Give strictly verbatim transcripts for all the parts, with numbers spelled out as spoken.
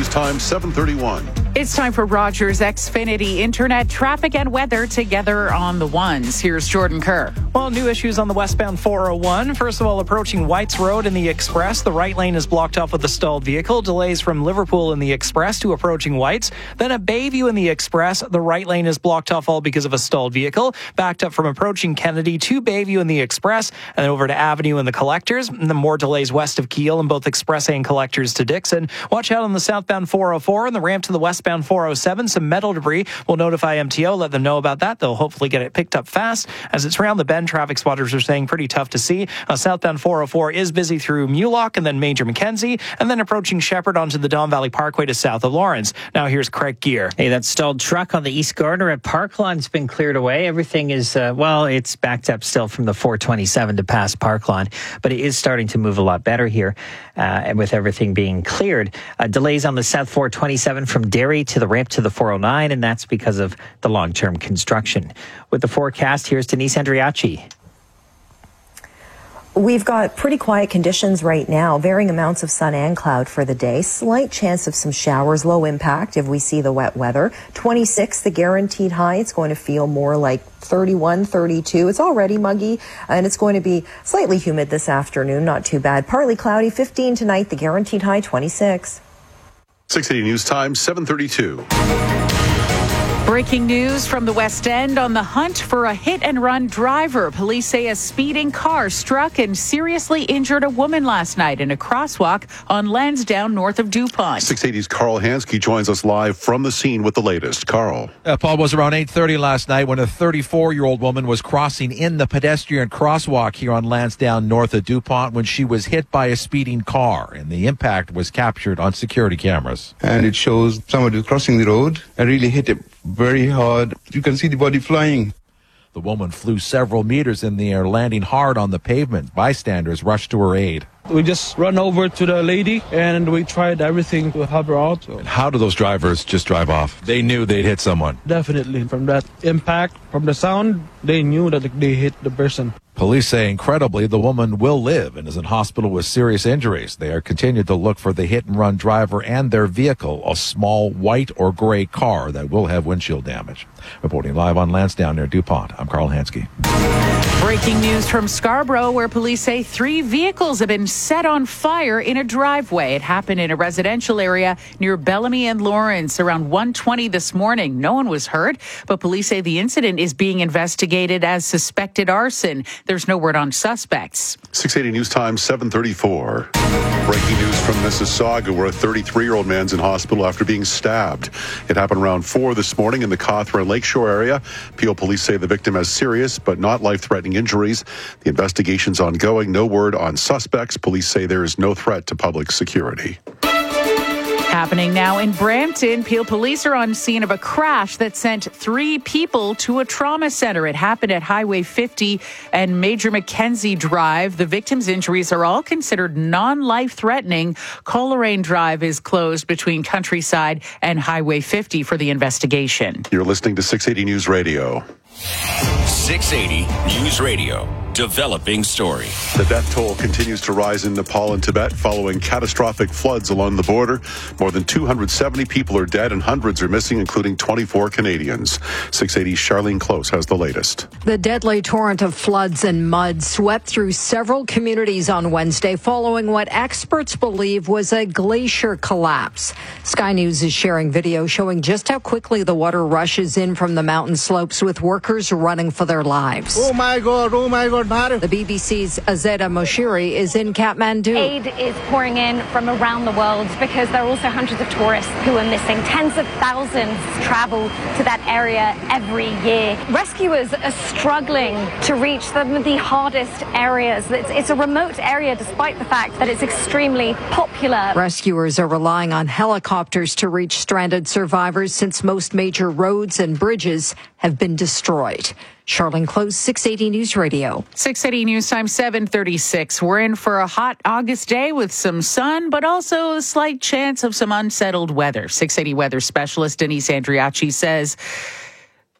News Time, seven thirty-one. It's time for Rogers Xfinity Internet traffic and weather together on the ones. Here's Jordan Kerr. Well, new issues on the westbound four oh one. First of all, approaching Whites Road in the Express. The right lane is blocked off with a stalled vehicle. Delays from Liverpool in the Express to approaching Whites. Then at Bayview in the Express, the right lane is blocked off all because of a stalled vehicle. Backed up from approaching Kennedy to Bayview in the Express and then over to Avenue in the Collectors. And then more delays west of Kiel in both Express and Collectors to Dixon. Watch out on the southbound four oh four and the ramp to the westbound four oh seven. Some metal debris. We'll notify M T O, let them know about that. They'll hopefully get it picked up fast. As it's around the bend, traffic spotters are saying pretty tough to see. Uh, southbound four oh four is busy through Mulock and then Major Mackenzie, and then approaching Shepherd onto the Don Valley Parkway to south of Lawrence. Now here's Craig Gear. Hey, that stalled truck on the East Gardner at Parklawn's been cleared away. Everything is, uh, well, it's backed up still from the four twenty-seven to past Parklawn, but it is starting to move a lot better here, uh, and with everything being cleared. Uh, delays on the South four twenty-seven from Derry to the ramp to the four oh nine, and that's because of the long-term construction. With the forecast, here's Denise Andriachi. We've got pretty quiet conditions right now, varying amounts of sun and cloud for the day. Slight chance of some showers, low impact if we see the wet weather. twenty-six, the guaranteed high. It's going to feel more like thirty-one, thirty-two. It's already muggy, and it's going to be slightly humid this afternoon. Not too bad. Partly cloudy, fifteen tonight. The guaranteed high, twenty-six. six eighty News Time, seven thirty-two. Breaking news from the West End on the hunt for a hit-and-run driver. Police say a speeding car struck and seriously injured a woman last night in a crosswalk on Lansdowne north of DuPont. six eighty's Carl Hansky joins us live from the scene with the latest. Carl. Uh, Paul, was around eight thirty last night when a thirty-four-year-old woman was crossing in the pedestrian crosswalk here on Lansdowne north of DuPont when she was hit by a speeding car, and the impact was captured on security cameras. And it shows somebody crossing the road and really hit it very hard. You can see the body flying. The woman flew several meters in the air, landing hard on the pavement. Bystanders rushed to her aid. We just run over to the lady and we tried everything to help her out. And how do those drivers just drive off? They knew they'd hit someone. Definitely. From that impact, from the sound, they knew that they hit the person. Police say, incredibly, the woman will live and is in hospital with serious injuries. They are continuing to look for the hit-and-run driver and their vehicle, a small white or gray car that will have windshield damage. Reporting live on Lansdowne near DuPont, I'm Carl Hansky. Breaking news from Scarborough, where police say three vehicles have been set on fire in a driveway. It happened in a residential area near Bellamy and Lawrence around one twenty this morning. No one was hurt, but police say the incident is being investigated as suspected arson. There's no word on suspects. six eighty News Time, seven thirty-four. Breaking news from Mississauga, where a thirty-three-year-old man's in hospital after being stabbed. It happened around four this morning in the Cawthron Lakeshore area. Peel police say the victim has serious but not life-threatening injuries. The investigation's ongoing. No word on suspects. Police say there is no threat to public security. Happening now in Brampton, Peel police are on scene of a crash that sent three people to a trauma center. It happened at Highway fifty and Major Mackenzie Drive. The victims' injuries are all considered non-life-threatening. Coleraine Drive is closed between Countryside and Highway fifty for the investigation. You're listening to six eighty News Radio. six eighty News Radio. Developing story. The death toll continues to rise in Nepal and Tibet following catastrophic floods along the border. More than two hundred seventy people are dead and hundreds are missing, including twenty-four Canadians. six eighty's Charlene Close has the latest. The deadly torrent of floods and mud swept through several communities on Wednesday following what experts believe was a glacier collapse. Sky News is sharing video showing just how quickly the water rushes in from the mountain slopes with workers running for their lives. Oh my God, oh my God. The B B C's Azeda Moshiri is in Kathmandu. Aid is pouring in from around the world because there are also hundreds of tourists who are missing. Tens of thousands travel to that area every year. Rescuers are struggling to reach some of the hardest areas. It's, it's a remote area despite the fact that it's extremely popular. Rescuers are relying on helicopters to reach stranded survivors since most major roads and bridges have been destroyed. Charlene Close, six eighty News Radio. six eighty News Time, seven thirty-six. We're in for a hot August day with some sun, but also a slight chance of some unsettled weather. six eighty weather specialist Denise Andriachi says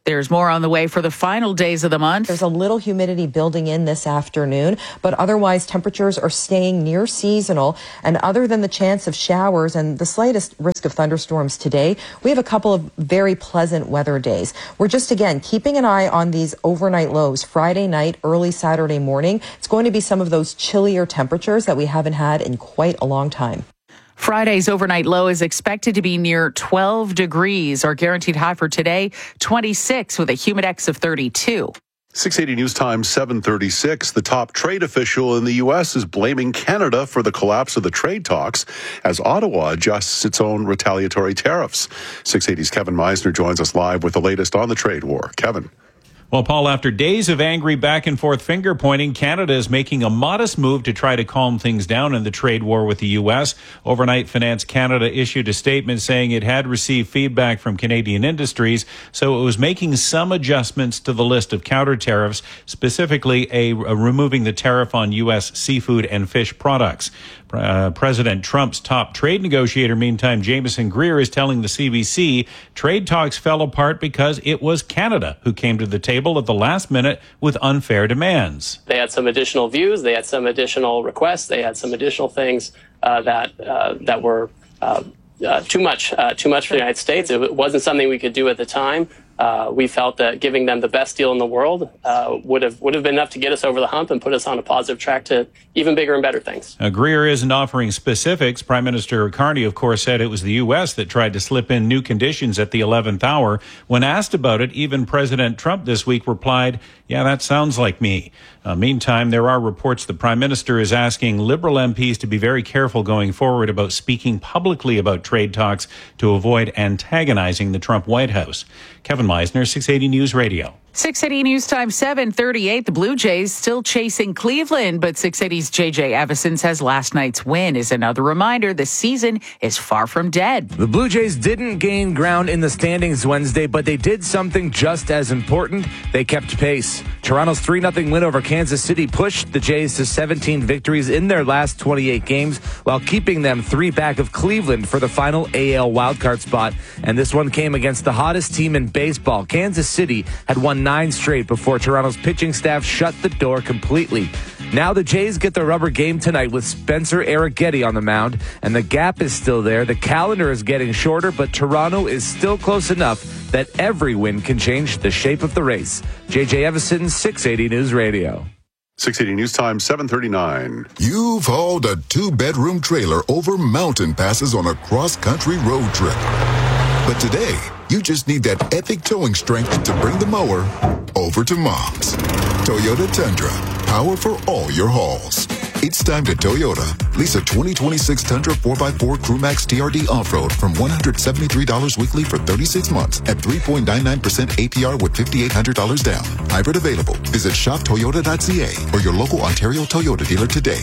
There's more on the way for the final days of the month. There's a little humidity building in this afternoon, but otherwise temperatures are staying near seasonal. And other than the chance of showers and the slightest risk of thunderstorms today, we have a couple of very pleasant weather days. We're just, again, keeping an eye on these overnight lows. Friday night, early Saturday morning, it's going to be some of those chillier temperatures that we haven't had in quite a long time. Friday's overnight low is expected to be near twelve degrees. Our guaranteed high for today, twenty-six, with a humidex of thirty-two. six eighty News Time, seven thirty-six. The top trade official in the U S is blaming Canada for the collapse of the trade talks as Ottawa adjusts its own retaliatory tariffs. six eighty's Kevin Meisner joins us live with the latest on the trade war. Kevin. Well, Paul, after days of angry back-and-forth finger-pointing, Canada is making a modest move to try to calm things down in the trade war with the U S. Overnight, Finance Canada issued a statement saying it had received feedback from Canadian industries, so it was making some adjustments to the list of counter tariffs, specifically a, a removing the tariff on U S seafood and fish products. Uh, President Trump's top trade negotiator, meantime, Jameson Greer, is telling the C B C trade talks fell apart because it was Canada who came to the table at the last minute with unfair demands. They had some additional views, they had some additional requests, they had some additional things uh, that uh, that were uh, uh, too much, uh, too much for the United States. It wasn't something we could do at the time. Uh, we felt that giving them the best deal in the world uh, would have would have been enough to get us over the hump and put us on a positive track to even bigger and better things. Uh, Greer isn't offering specifics. Prime Minister Carney, of course, said it was the U S that tried to slip in new conditions at the eleventh hour. When asked about it, even President Trump this week replied, yeah, that sounds like me. Uh, meantime, there are reports the Prime Minister is asking Liberal M Ps to be very careful going forward about speaking publicly about trade talks to avoid antagonizing the Trump White House. Kevin Meisner, six eighty News Radio. six eighty News Time, seven thirty-eight. The Blue Jays still chasing Cleveland, but six eighty's J J Evison says last night's win is another reminder the season is far from dead. The Blue Jays didn't gain ground in the standings Wednesday, but they did something just as important. They kept pace. Toronto's three nothing win over Kansas City pushed the Jays to seventeen victories in their last twenty-eight games, while keeping them three back of Cleveland for the final A L wildcard spot. And this one came against the hottest team in baseball. Kansas City had won nine straight before Toronto's pitching staff shut the door completely. Now the Jays get the rubber game tonight with Spencer Arrighetti on the mound, and the gap is still there. The calendar is getting shorter, but Toronto is still close enough that every win can change the shape of the race. J J Evison, six eighty News Radio. six eighty News Time, seven thirty-nine. You've hauled a two-bedroom trailer over mountain passes on a cross-country road trip. But today, you just need that epic towing strength to bring the mower over to Mom's. Toyota Tundra, power for all your hauls. It's time to Toyota. Lease a twenty twenty-six Tundra four by four CrewMax T R D Off-Road from one hundred seventy-three dollars weekly for thirty-six months at three point nine nine percent A P R with five thousand eight hundred dollars down. Hybrid available. Visit shop toyota dot c a or your local Ontario Toyota dealer today.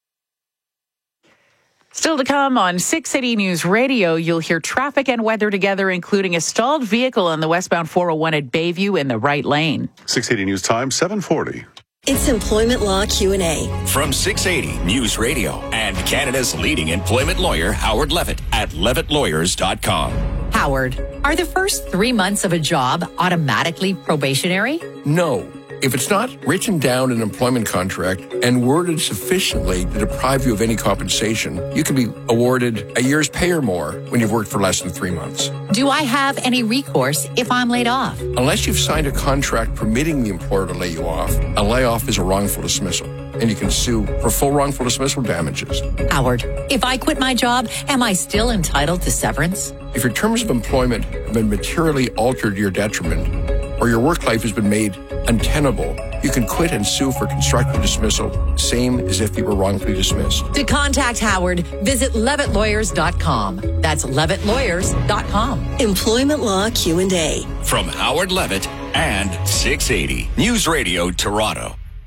Still to come on six eighty News Radio, you'll hear traffic and weather together, including a stalled vehicle on the westbound four oh one at Bayview in the right lane. six eighty News Time, seven forty. It's Employment Law Q and A. From six eighty News Radio and Canada's leading employment lawyer, Howard Levitt at levitt lawyers dot com. Howard, are the first three months of a job automatically probationary? No. If it's not written down in an employment contract and worded sufficiently to deprive you of any compensation, you can be awarded a year's pay or more when you've worked for less than three months. Do I have any recourse if I'm laid off? Unless you've signed a contract permitting the employer to lay you off, a layoff is a wrongful dismissal, and you can sue for full wrongful dismissal damages. Howard, if I quit my job, am I still entitled to severance? If your terms of employment have been materially altered to your detriment, or your work life has been made untenable, you can quit and sue for constructive dismissal, same as if you were wrongfully dismissed. To contact Howard, visit levitt lawyers dot com. That's levitt lawyers dot com. Employment Law Q and A. From Howard Levitt and six eighty News Radio Toronto.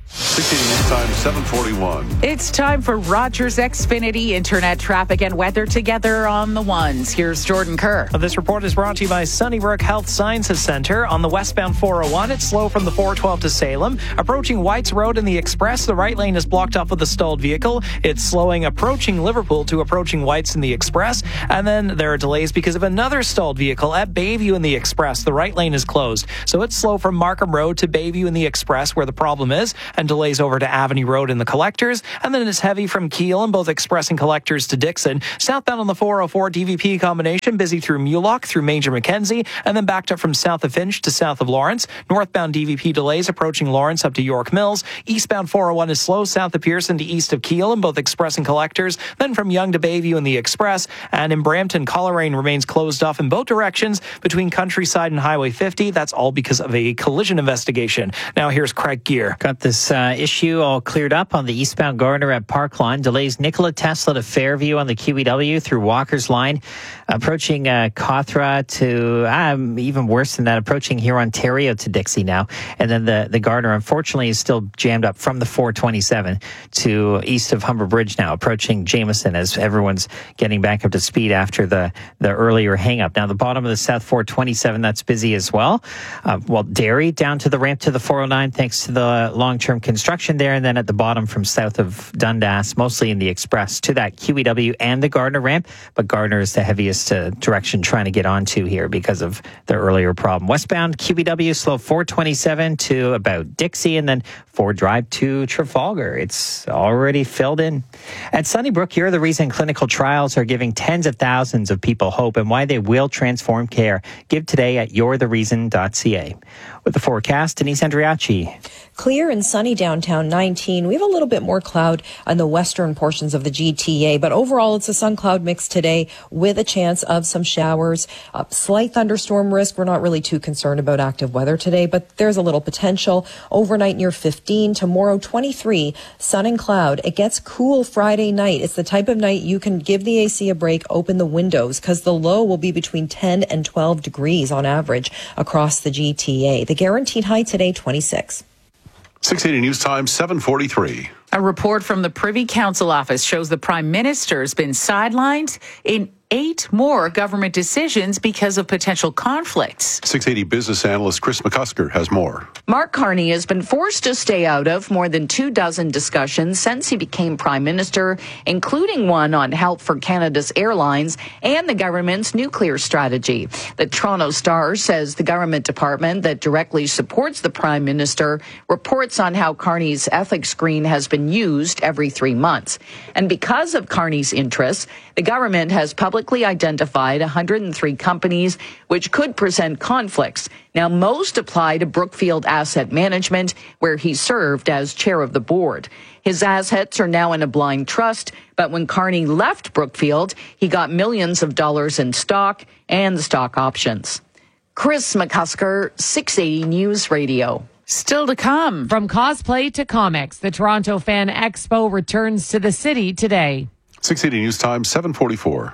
sixteen News Time, seven forty-one. It's time for Rogers Xfinity internet traffic and weather together on the ones. Here's Jordan Kerr. This report is brought to you by Sunnybrook Health Sciences Center. On the westbound four oh one, it's slow from the four twelve to Salem. Approaching Whites Road in the Express, the right lane is blocked off with a stalled vehicle. It's slowing approaching Liverpool to approaching Whites in the Express. And then there are delays because of another stalled vehicle at Bayview in the Express. The right lane is closed. So it's slow from Markham Road to Bayview in the Express where the problem is, and delays over to Avenue Road in the Collectors. And then it's heavy from Kiel and both Express and Collectors to Dixon. Southbound on the four oh four D V P combination, busy through Mulock, through Major Mackenzie, and then backed up from south of Finch to south of Lawrence. Northbound D V P delays approaching Lawrence up to York Mills. Eastbound four oh one is slow south of Pearson to east of Kiel in both Express and Collectors. Then from Yonge to Bayview in the Express. And in Brampton, Coleraine remains closed off in both directions between Countryside and Highway fifty. That's all because of a collision investigation. Now here's Craig Gear. Got this uh, issue all cleared up on the eastbound Gardner at Parklawn. Delays Nikola Tesla to Fairview on the Q E W through Walker's Line. Approaching uh, Cawthra to, um, even worse than that, approaching here Ontario to Dixie now. And then the, the Gardner, unfortunately, is still jammed up from the four twenty-seven to east of Humber Bridge now, approaching Jameson as everyone's getting back up to speed after the, the earlier hang-up. Now, the bottom of the South four twenty-seven, that's busy as well. Uh, well, Derry down to the ramp to the four oh nine thanks to the long-term construction there. And then at the bottom from south of Dundas, mostly in the Express, to that Q E W and the Gardner ramp. But Gardner is the heaviest uh, direction trying to get onto here because of the earlier problem. Westbound Q E W slow four twenty-seven to about Dixie, and then four Drive to Trafalgar. It's already filled in. At Sunnybrook, you're the reason clinical trials are giving tens of thousands of people hope and why they will transform care. Give today at you're the reason dot c a. With the forecast, Denise Andriachi. Clear and sunny downtown, nineteen. We have a little bit more cloud on the western portions of the G T A, but overall it's a sun-cloud mix today with a chance of some showers. Uh, slight thunderstorm risk. We're not really too concerned about active weather today, but there's a little potential. Overnight near fifteen, tomorrow twenty-three, sun and cloud. It gets cool Friday night. It's the type of night you can give the A C a break, open the windows, because the low will be between ten and twelve degrees on average across the G T A. The guaranteed high today, twenty-six. six eighty News Time, seven forty-three. A report from the Privy Council office shows the Prime Minister's been sidelined in eight more government decisions because of potential conflicts. six eighty business analyst Chris McCusker has more. Mark Carney has been forced to stay out of more than two dozen discussions since he became Prime Minister, including one on help for Canada's airlines and the government's nuclear strategy. The Toronto Star says the government department that directly supports the Prime Minister reports on how Carney's ethics screen has been used every three months. And because of Carney's interests, the government has publicly identified one hundred three companies which could present conflicts. Now, most apply to Brookfield Asset Management, where he served as chair of the board. His assets are now in a blind trust, but when Carney left Brookfield, he got millions of dollars in stock and stock options. Chris McCusker, six eighty News Radio. Still to come. From cosplay to comics, the Toronto Fan Expo returns to the city today. six eighty News Time, seven forty-four.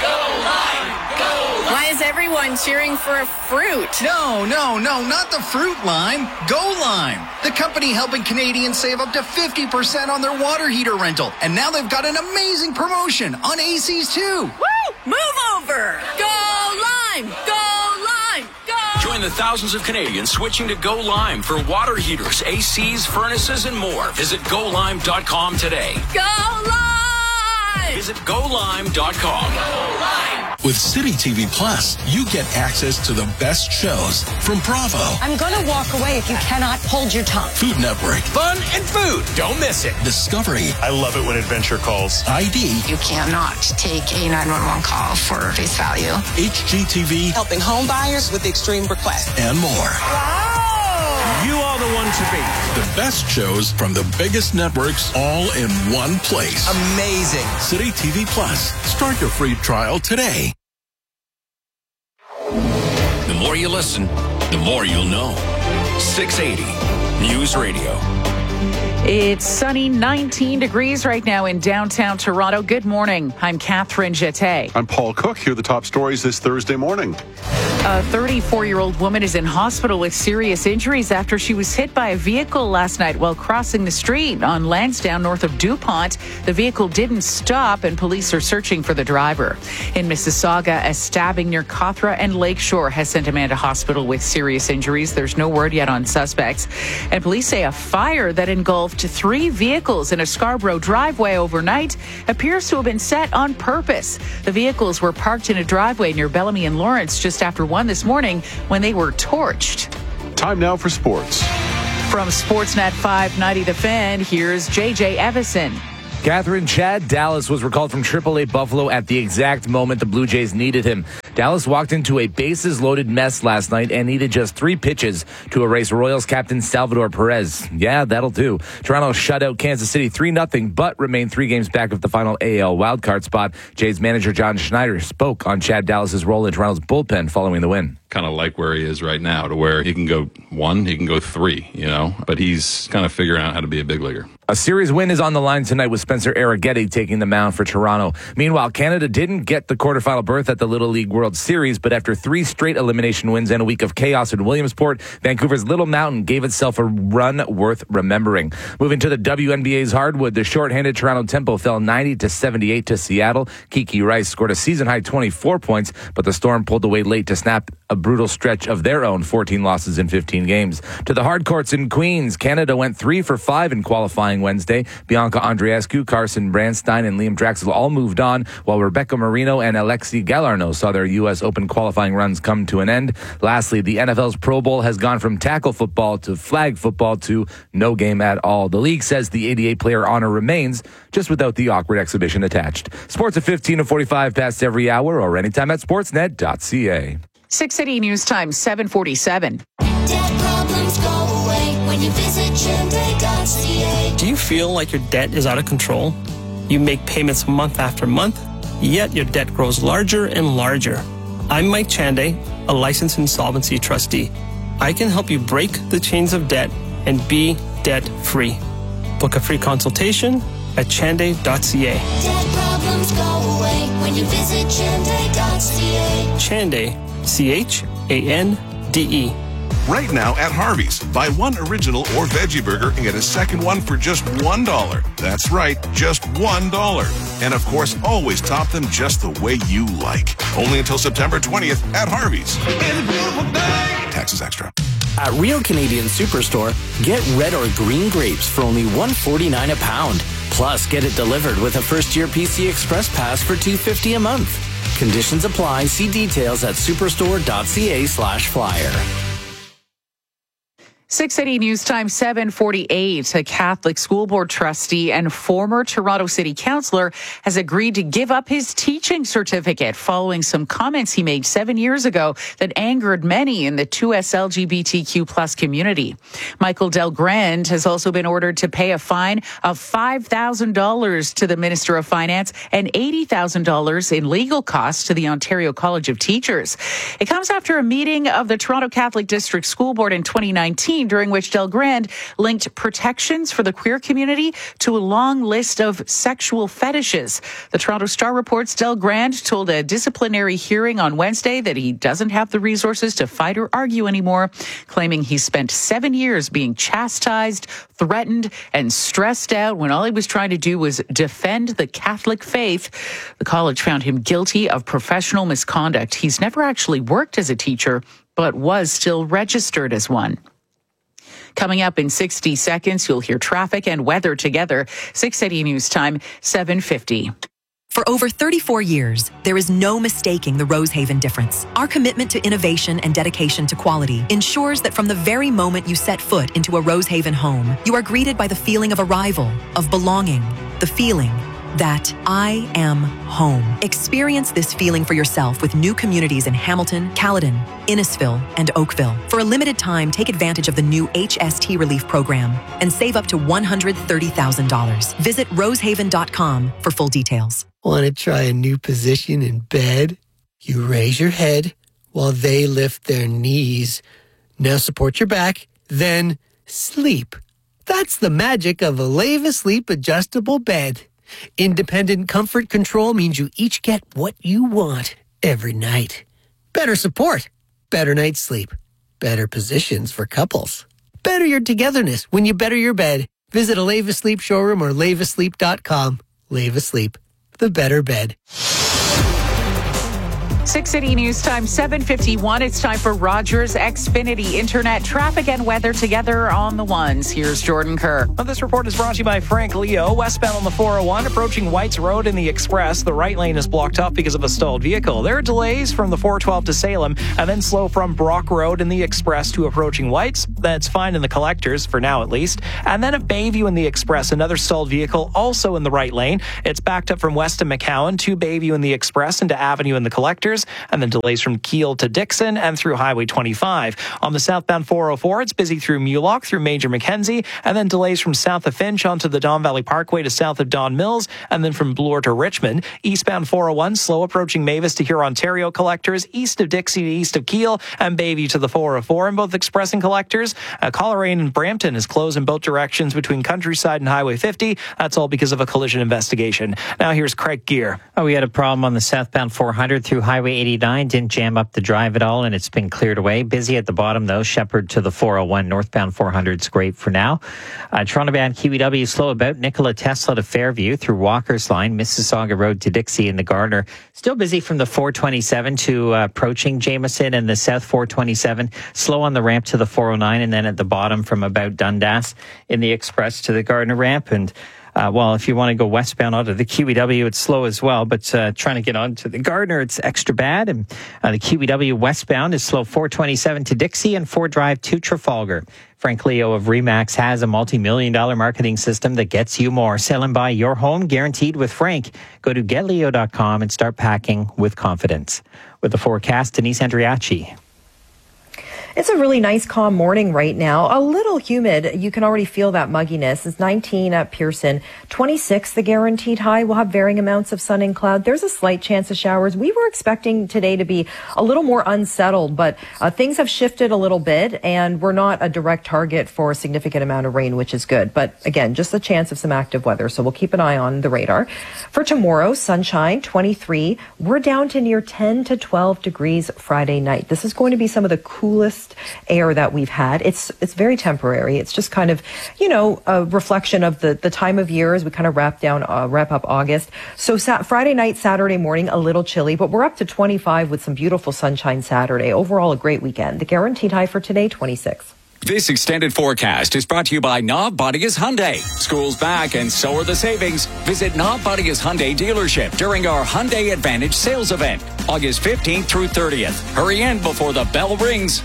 Why is everyone cheering for a fruit? No, no, no, not the fruit lime. Go Lime, the company helping Canadians save up to fifty percent on their water heater rental. And now they've got an amazing promotion on A Cs too. Woo! Move over! Go Lime! Go Lime! Go! Join the thousands of Canadians switching to Go Lime for water heaters, A Cs, furnaces, and more. Visit go lime dot com today. Go Lime! Visit go lime dot com. Go Lime! With City T V Plus, you get access to the best shows from Bravo, I'm going to walk away if you cannot hold your tongue. Food Network, Fun and food. Don't miss it. Discovery, I love it when adventure calls. I D, You cannot take a nine one one call for face value. H G T V, Helping home buyers with extreme requests. and more. Wow! You are the one to beat. The best shows from the biggest networks all in one place. Amazing. City T V Plus. Start your free trial today. The more you listen, the more you'll know. six eighty News Radio. It's sunny, nineteen degrees right now in downtown Toronto. Good morning. I'm Catherine Jeté. I'm Paul Cook. Here are the top stories this Thursday morning. A thirty-four-year-old woman is in hospital with serious injuries after she was hit by a vehicle last night while crossing the street on Lansdowne north of DuPont. The vehicle didn't stop and police are searching for the driver. In Mississauga, a stabbing near Cawthra and Lakeshore has sent a man to hospital with serious injuries. There's no word yet on suspects. And police say a fire that engulfed three vehicles in a Scarborough driveway overnight appears to have been set on purpose. The vehicles were parked in a driveway near Bellamy and Lawrence just after one this morning when they were torched. Time now for sports. From Sportsnet five ninety The Fan, here's J J Evison. Catherine, Chad Dallas was recalled from triple A Buffalo at the exact moment the Blue Jays needed him. Dallas walked into a bases-loaded mess last night and needed just three pitches to erase Royals captain Salvador Perez. Yeah, that'll do. Toronto shut out Kansas City three nothing, but remained three games back of the final A L wildcard spot. Jays manager John Schneider spoke on Chad Dallas's role in Toronto's bullpen following the win. Kind of like where he is right now, to where he can go one, he can go three, you know, but he's kind of figuring out how to be a big leaguer. A series win is on the line tonight with Spencer Arrighetti taking the mound for Toronto. Meanwhile, Canada didn't get the quarterfinal berth at the Little League World Series, but after three straight elimination wins and a week of chaos in Williamsport, Vancouver's Little Mountain gave itself a run worth remembering. Moving to the W N B A's hardwood, the shorthanded Toronto Tempo fell ninety to seventy-eight to Seattle. Kiki Rice scored a season-high twenty-four points, but the Storm pulled away late to snap a brutal stretch of their own fourteen losses in fifteen games. To the hard courts in Queens, Canada went three for five in qualifying Wednesday. Bianca Andreescu, Carson Brandstein, and Liam Draxel all moved on, while Rebecca Marino and Alexi Galarno saw their U S Open qualifying runs come to an end. Lastly, the N F L's Pro Bowl has gone from tackle football to flag football to no game at all. The league says the eighty-eight player honor remains, just without the awkward exhibition attached. Sports at fifteen to forty-five past every hour or anytime at sportsnet dot c a. six City News Time, seven forty-seven. Do you feel like your debt is out of control? You make payments month after month, yet your debt grows larger and larger. I'm Mike Chanday, a licensed insolvency trustee. I can help you break the chains of debt and be debt-free. Book a free consultation at chanday dot c a. Debt problems go away when you visit chanday dot c a. Chanday, C H A N D E. Right now at Harvey's, buy one original or veggie burger and get a second one for just one dollar. That's right, just one dollar. And of course, always top them just the way you like. Only until September twentieth at Harvey's. Taxes extra. At Real Canadian Superstore, get red or green grapes for only one forty-nine a pound. Plus, get it delivered with a first-year P C Express Pass for two fifty a month. Conditions apply. See details at superstore dot c a slash flyer. six City News Time, seven forty-eight. A Catholic school board trustee and former Toronto City Councillor has agreed to give up his teaching certificate following some comments he made seven years ago that angered many in the two S L G B T Q plus community. Michael Delgrand has also been ordered to pay a fine of five thousand dollars to the Minister of Finance and eighty thousand dollars in legal costs to the Ontario College of Teachers. It comes after a meeting of the Toronto Catholic District School Board in twenty nineteen, during which Delgrand linked protections for the queer community to a long list of sexual fetishes. The Toronto Star reports Delgrand told a disciplinary hearing on Wednesday that he doesn't have the resources to fight or argue anymore, claiming he spent seven years being chastised, threatened, and stressed out when all he was trying to do was defend the Catholic faith. The college found him guilty of professional misconduct. He's never actually worked as a teacher, but was still registered as one. Coming up in sixty seconds, you'll hear traffic and weather together. six City News Time, seven fifty. For over thirty-four years, there is no mistaking the Rosehaven difference. Our commitment to innovation and dedication to quality ensures that from the very moment you set foot into a Rosehaven home, you are greeted by the feeling of arrival, of belonging, the feeling that I am home. Experience this feeling for yourself with new communities in Hamilton, Caledon, Innisfil, and Oakville. For a limited time, take advantage of the new H S T Relief Program and save up to one hundred thirty thousand dollars. Visit rosehaven dot com for full details. Want to try a new position in bed? You raise your head while they lift their knees. Now support your back, then sleep. That's the magic of a Leva Sleep adjustable bed. Independent comfort control means you each get what you want every night. Better support, better night's sleep, better positions for couples. Better your togetherness when you better your bed. Visit a Leva Sleep showroom or leva sleep dot com. Leva Sleep, the better bed. six City News Time, seven fifty-one. It's time for Rogers Xfinity Internet traffic and weather together on the ones. Here's Jordan Kerr. Well, this report is brought to you by Frank Leo. Westbound on the four oh one, approaching Whites Road in the Express. The right lane is blocked off because of a stalled vehicle. There are delays from the four twelve to Salem, and then slow from Brock Road in the Express to approaching Whites. That's fine in the collectors, for now at least. And then at Bayview in the Express, another stalled vehicle also in the right lane. It's backed up from West of McCowan to Bayview in the Express into Avenue in the collectors. And then delays from Kiel to Dixon and through Highway twenty-five. On the southbound four oh four, it's busy through Mulock, through Major Mackenzie, and then delays from south of Finch onto the Don Valley Parkway to south of Don Mills, and then from Bloor to Richmond. Eastbound four oh one, slow approaching Mavis to Huron Ontario collectors, east of Dixie to east of Kiel, and Bayview to the four oh four in both express and collectors. Uh, Coleraine and Brampton is closed in both directions between Countryside and Highway fifty. That's all because of a collision investigation. Now here's Craig Gear. Oh, we had a problem on the southbound four hundred through Highway eighty-nine. Didn't jam up the drive at all, and it's been cleared away. Busy at the bottom, though. Shepherd to the four oh one. Northbound four hundred is great for now. Uh, Toronto-bound Kiwi W slow about Nikola Tesla to Fairview through Walker's Line. Mississauga Road to Dixie in the Gardner. Still busy from the four twenty-seven to uh, approaching Jameson and the South four twenty-seven. Slow on the ramp to the four oh nine, and then at the bottom from about Dundas in the Express to the Gardner ramp. And Uh, well, if you want to go westbound onto the Q E W, it's slow as well. But uh, trying to get onto the Gardner, it's extra bad. And uh, the Q E W westbound is slow four twenty-seven to Dixie and four Drive to Trafalgar. Frank Leo of Remax has a multi-million dollar marketing system that gets you more. Sell and buy your home guaranteed with Frank. Go to get leo dot com and start packing with confidence. With the forecast, Denise Andriachi. It's a really nice, calm morning right now. A little humid. You can already feel that mugginess. It's nineteen at Pearson. twenty-six, the guaranteed high. We'll have varying amounts of sun and cloud. There's a slight chance of showers. We were expecting today to be a little more unsettled, but uh, things have shifted a little bit, and we're not a direct target for a significant amount of rain, which is good. But again, just the chance of some active weather, so we'll keep an eye on the radar. For tomorrow, sunshine, twenty-three. We're down to near ten to twelve degrees Friday night. This is going to be some of the coolest air that we've had. It's it's very temporary. It's just kind of, you know, a reflection of the, the time of year as we kind of wrap down, uh, wrap up August. So sa- Friday night, Saturday morning, a little chilly, but we're up to twenty-five with some beautiful sunshine Saturday. Overall, a great weekend. The guaranteed high for today, twenty-six. This extended forecast is brought to you by Knob Bodias Hyundai. School's back and so are the savings. Visit Knob Bodias Hyundai dealership during our Hyundai Advantage sales event, August fifteenth through thirtieth. Hurry in before the bell rings.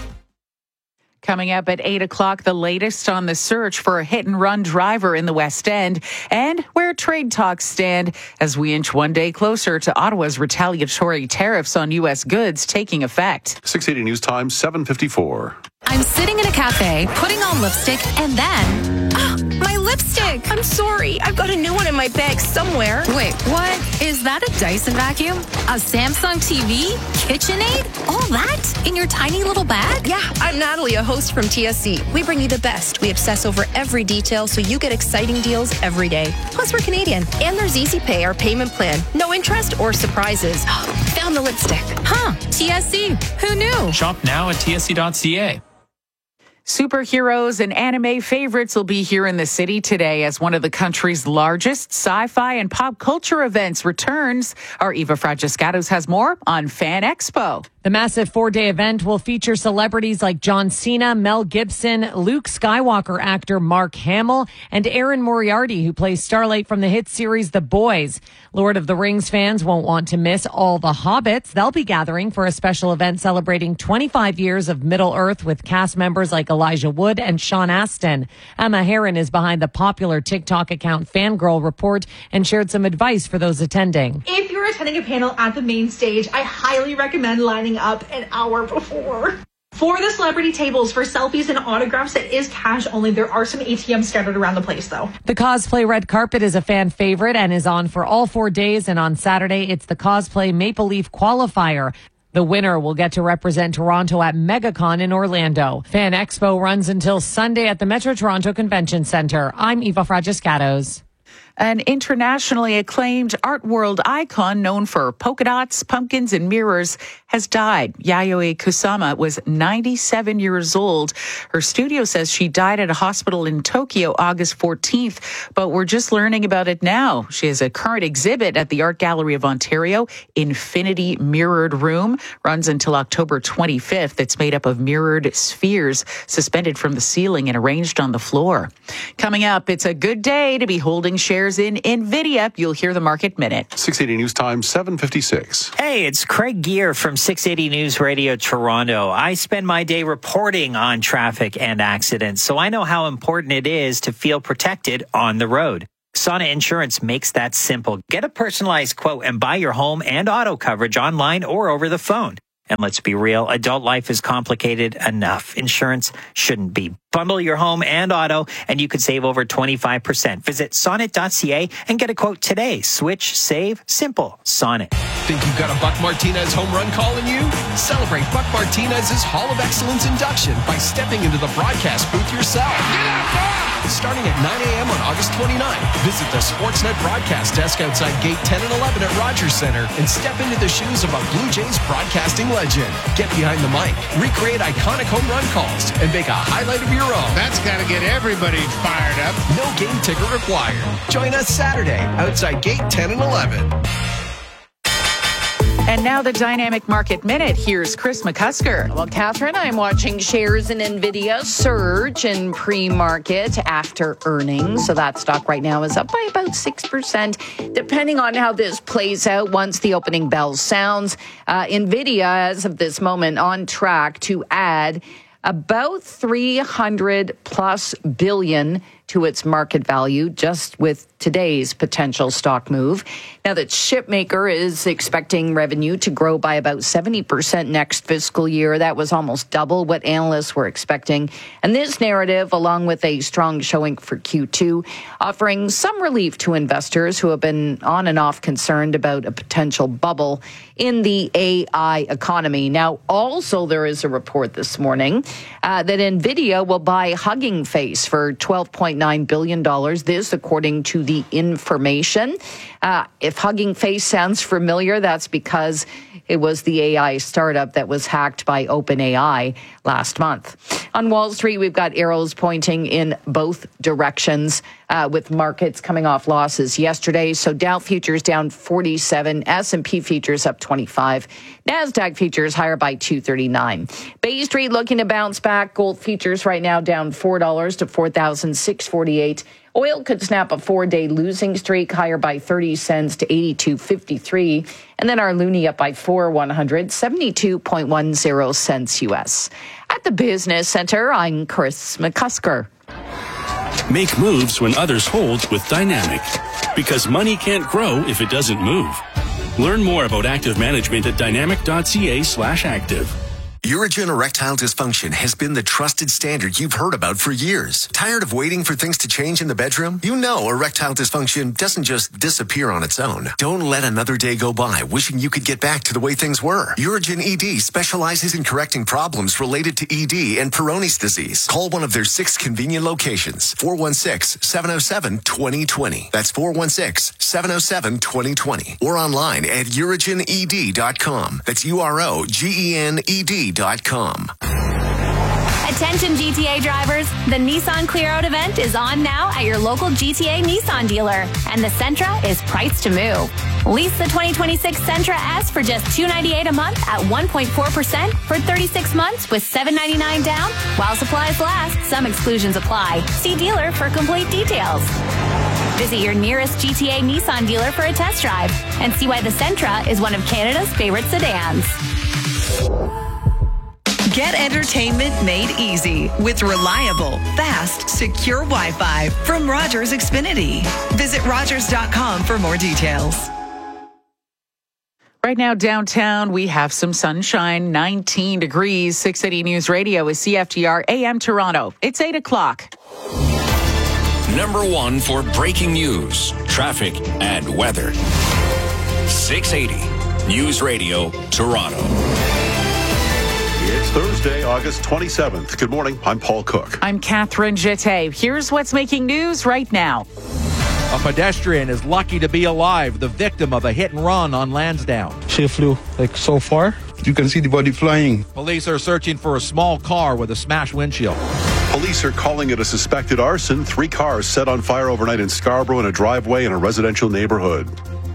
Coming up at eight o'clock, the latest on the search for a hit-and-run driver in the West End and where trade talks stand as we inch one day closer to Ottawa's retaliatory tariffs on U S goods taking effect. six eighty News Time, seven fifty-four. I'm sitting in a cafe, putting on lipstick, and then... Oh, my lipstick! I'm sorry. I've got a new one in my bag somewhere. Wait, what? Is that a Dyson vacuum? A Samsung T V? KitchenAid? All that? In your tiny little bag? Yeah, I'm Natalie, a host from T S C. We bring you the best. We obsess over every detail so you get exciting deals every day. Plus, we're Canadian. And there's Easy Pay, our payment plan. No interest or surprises. Found the lipstick. Huh, T S C. Who knew? Shop now at T S C dot C A. Superheroes and anime favorites will be here in the city today as one of the country's largest sci-fi and pop culture events returns. Our Eva Fragiscatos has more on Fan Expo. The massive four-day event will feature celebrities like John Cena, Mel Gibson, Luke Skywalker actor Mark Hamill, and Erin Moriarty, who plays Starlight from the hit series The Boys. Lord of the Rings fans won't want to miss all the Hobbits. They'll be gathering for a special event celebrating twenty-five years of Middle-earth with cast members like Elijah Wood and Sean Astin. Emma Heron is behind the popular TikTok account Fangirl Report and shared some advice for those attending. If you're attending a panel at the main stage, I highly recommend lining up an hour before. For the celebrity tables for selfies and autographs, it is cash only. There are some A T Ms scattered around the place, though. The cosplay red carpet is a fan favorite and is on for all four days. And on Saturday, it's the cosplay Maple Leaf qualifier. The winner will get to represent Toronto at MegaCon in Orlando. Fan Expo runs until Sunday at the Metro Toronto Convention Centre. I'm Eva Fragiscatos. An internationally acclaimed art world icon known for polka dots, pumpkins, and mirrors has died. Yayoi Kusama was ninety-seven years old. Her studio says she died at a hospital in Tokyo August fourteenth, but we're just learning about it now. She has a current exhibit at the Art Gallery of Ontario, Infinity Mirrored Room, runs until October twenty-fifth. It's made up of mirrored spheres suspended from the ceiling and arranged on the floor. Coming up, it's a good day to be holding shares in NVIDIA. You'll hear the Market Minute. six eighty News Time, seven fifty-six. Hey, it's Craig Gear from six eighty News Radio Toronto. I spend my day reporting on traffic and accidents, so I know how important it is to feel protected on the road. Sonnet Insurance makes that simple. Get a personalized quote and buy your home and auto coverage online or over the phone. And let's be real, adult life is complicated enough. Insurance shouldn't be. Bundle your home and auto, and you could save over twenty-five percent. Visit sonnet dot c a and get a quote today. Switch, save, simple. Sonnet. Think you've got a Buck Martinez home run call in you? Celebrate Buck Martinez's Hall of Excellence induction by stepping into the broadcast booth yourself. Starting at nine a.m. on August twenty-ninth, visit the Sportsnet broadcast desk outside Gate ten and eleven at Rogers Center and step into the shoes of a Blue Jays broadcasting legend. Get behind the mic, recreate iconic home run calls, and make a highlight of your own. That's got to get everybody fired up. No game ticket required. Join us Saturday outside Gate ten and eleven. And now the Dynamic Market Minute. Here's Chris McCusker. Well, Catherine, I'm watching shares in NVIDIA surge in pre-market after earnings. So that stock right now is up by about six percent, depending on how this plays out once the opening bell sounds. Uh, NVIDIA, as of this moment, on track to add about three hundred plus billion to its market value just with today's potential stock move. Now that chipmaker is expecting revenue to grow by about seventy percent next fiscal year. That was almost double what analysts were expecting. And this narrative, along with a strong showing for Q two, offering some relief to investors who have been on and off concerned about a potential bubble in the A I economy. Now, also there is a report this morning uh, that NVIDIA will buy Hugging Face for twelve point nine billion dollars. This, according to the information. Uh, if Hugging Face sounds familiar, that's because it was the A I startup that was hacked by OpenAI last month. On Wall Street, we've got arrows pointing in both directions uh, with markets coming off losses yesterday. So Dow futures down forty-seven, S and P futures up twenty-five, NASDAQ futures higher by two thirty-nine. Bay Street looking to bounce back. Gold futures right now down four dollars to four thousand six hundred forty-eight dollars. Oil could snap a four-day losing streak higher by thirty cents to eighty-two fifty-three. And then our loonie up by four one hundred, seventy-two point one zero cents U S. At the Business Center, I'm Chris McCusker. Make moves when others hold with Dynamic. Because money can't grow if it doesn't move. Learn more about active management at dynamic dot c a slash active. Urigen Erectile Dysfunction has been the trusted standard you've heard about for years. Tired of waiting for things to change in the bedroom? You know erectile dysfunction doesn't just disappear on its own. Don't let another day go by wishing you could get back to the way things were. Urigen E D specializes in correcting problems related to E D and Peyronie's disease. Call one of their six convenient locations. four one six, seven oh seven, two oh two oh. That's four one six, seven oh seven, two oh two oh. Or online at urigen e d dot com. That's U R O G E N E D dot com. Attention G T A drivers, the Nissan Clear Out event is on now at your local G T A Nissan dealer, and the Sentra is priced to move. Lease the twenty twenty-six Sentra S for just two hundred ninety-eight dollars a month at one point four percent for thirty-six months with seven hundred ninety-nine dollars down. While supplies last, some exclusions apply. See dealer for complete details. Visit your nearest G T A Nissan dealer for a test drive and see why the Sentra is one of Canada's favorite sedans. Get entertainment made easy with reliable, fast, secure Wi-Fi from Rogers Xfinity. Visit rogers dot com for more details. Right now downtown, we have some sunshine, nineteen degrees. six eighty News Radio is C F T R A M Toronto. It's eight o'clock. Number one for breaking news, traffic, and weather. six eighty News Radio Toronto. Thursday, August twenty-seventh. Good morning. I'm Paul Cook. I'm Catherine Jette. Here's what's making news right now. A pedestrian is lucky to be alive, the victim of a hit and run on Lansdowne. She flew like so far. You can see the body flying. Police are searching for a small car with a smashed windshield. Police are calling it a suspected arson. Three cars set on fire overnight in Scarborough in a driveway in a residential neighborhood.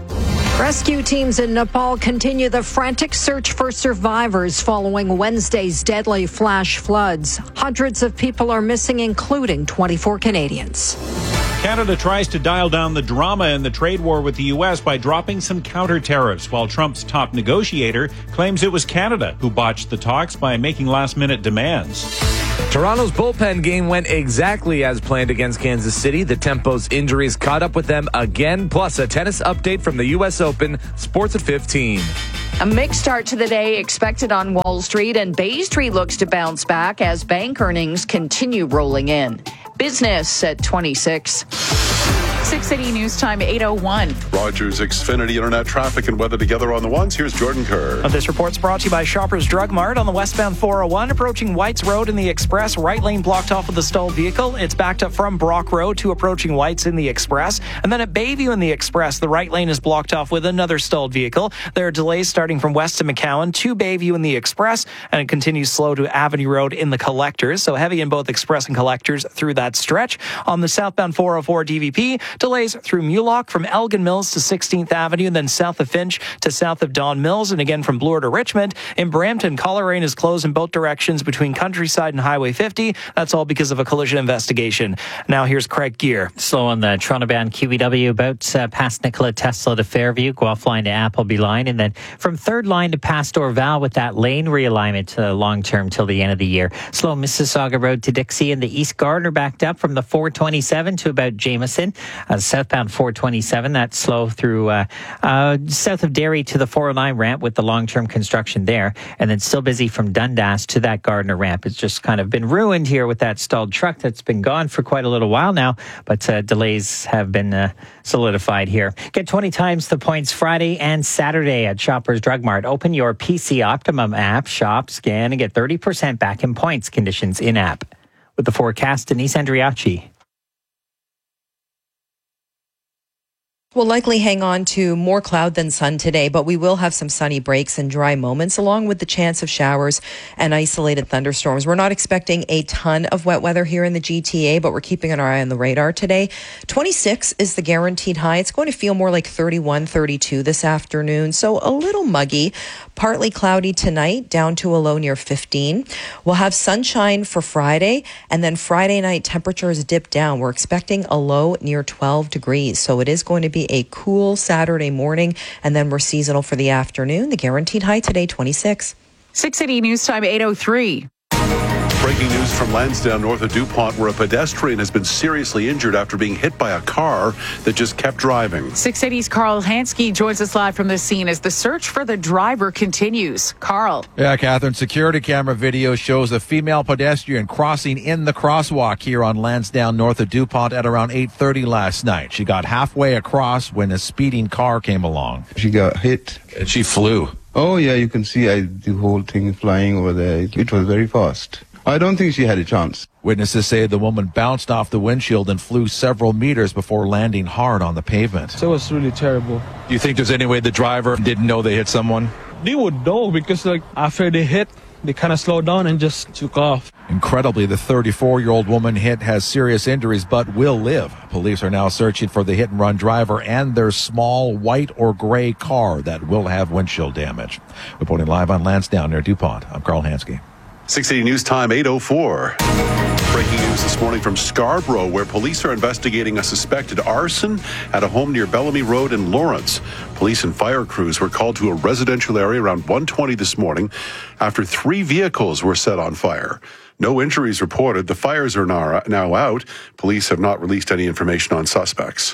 Rescue teams in Nepal continue the frantic search for survivors following Wednesday's deadly flash floods. Hundreds of people are missing, including twenty-four Canadians. Canada tries to dial down the drama in the trade war with the U S by dropping some counter tariffs, while Trump's top negotiator claims it was Canada who botched the talks by making last-minute demands. Toronto's bullpen game went exactly as planned against Kansas City. The Tempo's injuries caught up with them again, plus a tennis update from the U S Open. Sports at fifteen. A mixed start to the day expected on Wall Street, and Bay Street looks to bounce back as bank earnings continue rolling in. Business at twenty-six. six eighty News Time, eight oh one. Rogers Xfinity Internet traffic and weather together on the ones. Here's Jordan Kerr. This report's brought to you by Shoppers Drug Mart on the westbound four oh one, approaching Whites Road in the Express. Right lane blocked off with a stalled vehicle. It's backed up from Brock Road to approaching Whites in the Express. And then at Bayview in the Express, the right lane is blocked off with another stalled vehicle. There are delays starting from west to McCowan to Bayview in the Express, and it continues slow to Avenue Road in the Collectors. So heavy in both Express and Collectors through that stretch. On the southbound four oh four D V P, delays through Mulock from Elgin Mills to sixteenth Avenue, and then south of Finch to south of Don Mills, and again from Bloor to Richmond. In Brampton, Coleraine is closed in both directions between Countryside and Highway fifty. That's all because of a collision investigation. Now here's Craig Gear. Slow on the Toronto-bound Q E W about uh, past Nikola Tesla to Fairview, Guelph line to Appleby line, and then from third line to past Dorval with that lane realignment uh, long-term till the end of the year. Slow Mississauga Road to Dixie, and the East Gardner backed up from the four twenty-seven to about Jameson. Uh, southbound four twenty-seven, that's slow through uh, uh, south of Derry to the four oh nine ramp with the long-term construction there, and then still busy from Dundas to that Gardner ramp. It's just kind of been ruined here with that stalled truck that's been gone for quite a little while now, but uh, delays have been uh, solidified here. Get twenty times the points Friday and Saturday at Shoppers Drug Mart. Open your P C Optimum app, shop, scan, and get thirty percent back in points. Conditions in-app. With the forecast, Denise Andriachi. We'll likely hang on to more cloud than sun today, but we will have some sunny breaks and dry moments, along with the chance of showers and isolated thunderstorms. We're not expecting a ton of wet weather here in the G T A, but we're keeping an eye on the radar today. twenty-six is the guaranteed high. It's going to feel more like thirty-one, thirty-two this afternoon, so a little muggy. Partly cloudy tonight, down to a low near fifteen. We'll have sunshine for Friday, and then Friday night temperatures dip down. We're expecting a low near twelve degrees, so it is going to be a cool Saturday morning, and then we're seasonal for the afternoon. The guaranteed high today, twenty-six. six eighty News Time, eight oh three. Breaking news from Lansdowne, north of DuPont, where a pedestrian has been seriously injured after being hit by a car that just kept driving. six eighty's Carl Hansky joins us live from the scene as the search for the driver continues. Carl. Yeah, Catherine, security camera video shows a female pedestrian crossing in the crosswalk here on Lansdowne, north of DuPont at around eight thirty last night. She got halfway across when a speeding car came along. She got hit. And she flew. Oh, yeah, you can see I, the whole thing flying over there. It was very fast. I don't think she had a chance. Witnesses say the woman bounced off the windshield and flew several meters before landing hard on the pavement. So it was really terrible. Do you think there's any way the driver didn't know they hit someone? They would know because, like, after they hit, they kind of slowed down and just took off. Incredibly, the thirty-four-year-old woman hit has serious injuries but will live. Police are now searching for the hit-and-run driver and their small white or gray car that will have windshield damage. Reporting live on Lansdowne near DuPont, I'm Carl Hansky. six eighty News Time, eight oh four. Breaking news this morning from Scarborough, where police are investigating a suspected arson at a home near Bellamy Road in Lawrence. Police and fire crews were called to a residential area around one twenty this morning after three vehicles were set on fire. No injuries reported. The fires are now out. Police have not released any information on suspects.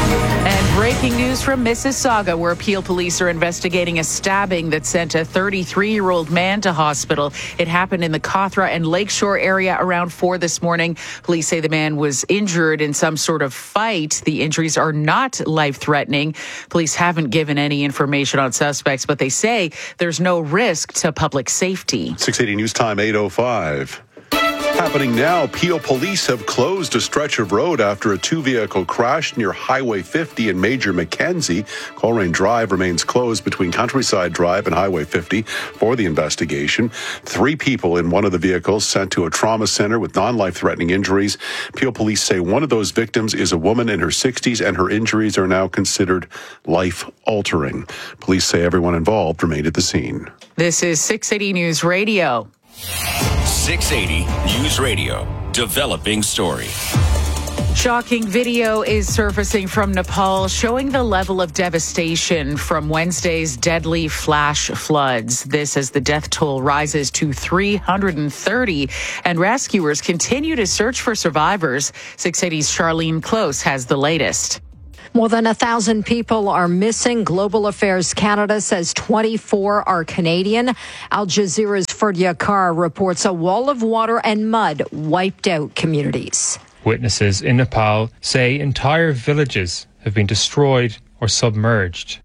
And breaking news from Mississauga, where Peel police are investigating a stabbing that sent a thirty-three-year-old man to hospital. It happened in the Cawthra and Lakeshore area around four this morning. Police say the man was injured in some sort of fight. The injuries are not life-threatening. Police haven't given any information on suspects, but they say there's no risk to public safety. six eighty News Time, eight oh five. Happening now, Peel police have closed a stretch of road after a two-vehicle crash near Highway fifty in Major Mackenzie. Coleraine Drive remains closed between Countryside Drive and Highway fifty for the investigation. Three people in one of the vehicles sent to a trauma center with non-life-threatening injuries. Peel police say one of those victims is a woman in her sixties, and her injuries are now considered life-altering. Police say everyone involved remained at the scene. This is six eighty News Radio. six eighty News Radio, developing story. Shocking video is surfacing from Nepal showing the level of devastation from Wednesday's deadly flash floods. This as the death toll rises to three hundred thirty, and rescuers continue to search for survivors. six eighty's Charlene Close has the latest. More than a thousand people are missing. Global Affairs Canada says twenty-four are Canadian. Al Jazeera's Ferdia Carr reports a wall of water and mud wiped out communities. Witnesses in Nepal say entire villages have been destroyed or submerged.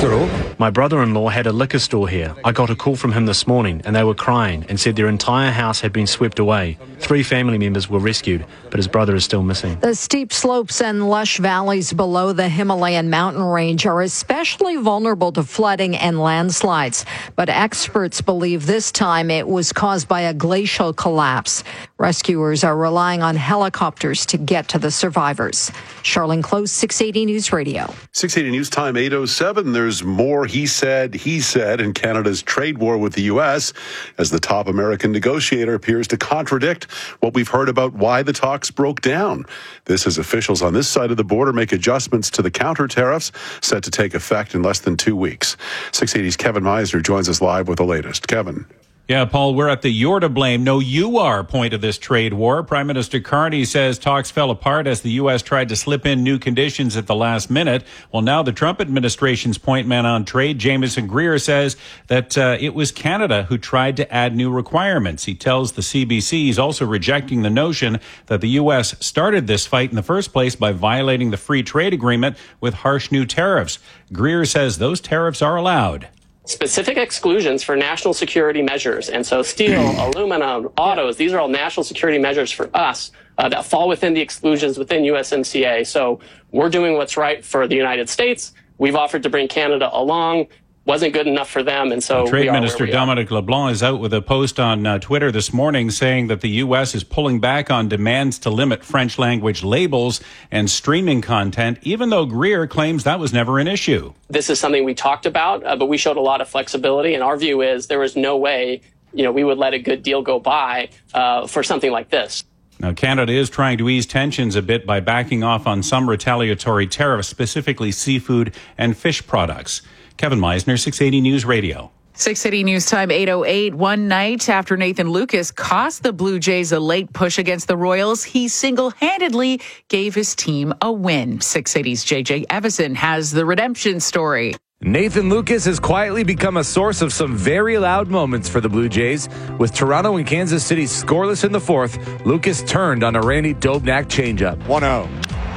My brother-in-law had a liquor store here. I got a call from him this morning and they were crying and said their entire house had been swept away. Three family members were rescued, but his brother is still missing. The steep slopes and lush valleys below the Himalayan mountain range are especially vulnerable to flooding and landslides. But experts believe this time it was caused by a glacial collapse. Rescuers are relying on helicopters to get to the survivors. Charlene Close, six eighty News Radio. six eighty News Time, eight oh seven. There's more he said, he said in Canada's trade war with the U S as the top American negotiator appears to contradict what we've heard about why the talks broke down. This as officials on this side of the border make adjustments to the counter tariffs set to take effect in less than two weeks. six eighty's Kevin Meisner joins us live with the latest. Kevin. Yeah, Paul, we're at the you're to blame, no you are point of this trade war. Prime Minister Carney says talks fell apart as the U S tried to slip in new conditions at the last minute. Well, now the Trump administration's point man on trade, Jameson Greer, says that uh, it was Canada who tried to add new requirements. He tells the C B C he's also rejecting the notion that the U S started this fight in the first place by violating the free trade agreement with harsh new tariffs. Greer says those tariffs are allowed. Specific exclusions for national security measures. And so steel, aluminum, autos, these are all national security measures for us uh, that fall within the exclusions within U S M C A. So we're doing what's right for the United States. We've offered to bring Canada along. Wasn't good enough for them, and so Trade we are Minister where we Dominic are. LeBlanc is out with a post on uh, Twitter this morning saying that the U S is pulling back on demands to limit French language labels and streaming content, even though Greer claims that was never an issue. This is something we talked about, uh, but we showed a lot of flexibility, and our view is there was no way, you know, we would let a good deal go by uh, for something like this. Now, Canada is trying to ease tensions a bit by backing off on some retaliatory tariffs, specifically seafood and fish products. Kevin Meisner, six eighty News Radio. six eighty News Time, eight oh eight. One night after Nathan Lucas cost the Blue Jays a late push against the Royals, he single-handedly gave his team a win. six eighty's J J Evison has the redemption story. Nathan Lucas has quietly become a source of some very loud moments for the Blue Jays. With Toronto and Kansas City scoreless in the fourth, Lucas turned on a Randy Dobnak changeup. one oh.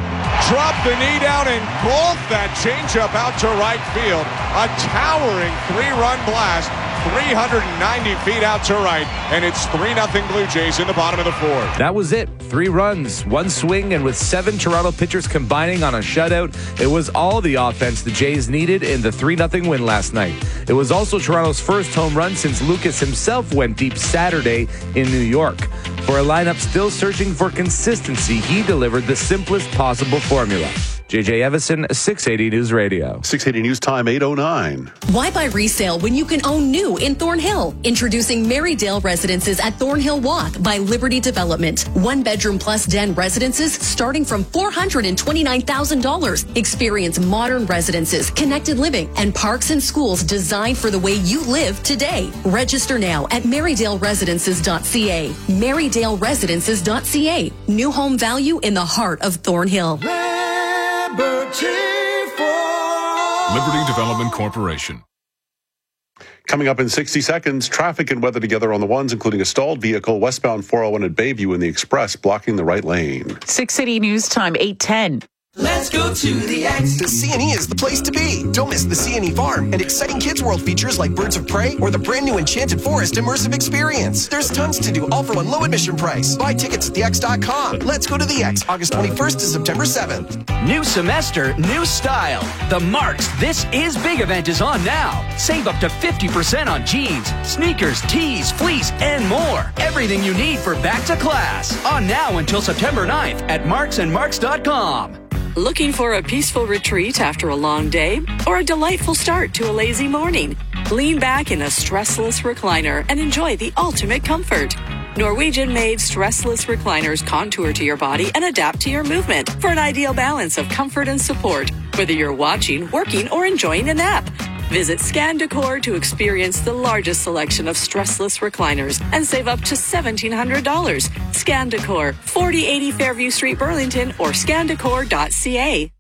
Drop the knee down and bolt that changeup out to right field. A towering three-run blast, three hundred ninety feet out to right, and it's three nothing Blue Jays in the bottom of the fourth. That was it. Three runs, one swing, and with seven Toronto pitchers combining on a shutout, it was all the offense the Jays needed in the three nothing win last night. It was also Toronto's first home run since Lucas himself went deep Saturday in New York. For a lineup still searching for consistency, he delivered the simplest possible formula. J J Evison, six eighty News Radio. six eighty News Time, eight oh nine. Why buy resale when you can own new in Thornhill? Introducing Marydale Residences at Thornhill Walk by Liberty Development. One bedroom plus den residences starting from four hundred twenty-nine thousand dollars. Experience modern residences, connected living, and parks and schools designed for the way you live today. Register now at marydale residences dot c a. marydale residences dot c a. New home value in the heart of Thornhill. Liberty. Liberty Development Corporation. Coming up in sixty seconds, traffic and weather together on the ones, including a stalled vehicle westbound four oh one at Bayview in the Express, blocking the right lane. six City News Time, eight ten. Let's go to the X. The C and E is the place to be. Don't miss the C and E Farm and exciting Kids World features like Birds of Prey or the brand new Enchanted Forest immersive experience. There's tons to do, all for one low admission price. Buy tickets at the x dot com. Let's go to the X, August twenty-first to September seventh. New semester, new style. The Marks This Is Big event is on now. Save up to fifty percent on jeans, sneakers, tees, fleece, and more. Everything you need for back to class. On now until September ninth at marks and marks dot com. Looking for a peaceful retreat after a long day or a delightful start to a lazy morning? Lean back in a stressless recliner and enjoy the ultimate comfort. Norwegian-made stressless recliners contour to your body and adapt to your movement for an ideal balance of comfort and support, whether you're watching, working, or enjoying a nap. Visit Scan Decor to experience the largest selection of stressless recliners and save up to seventeen hundred dollars. Scan Decor, forty eighty Fairview Street, Burlington, or scan decor dot c a.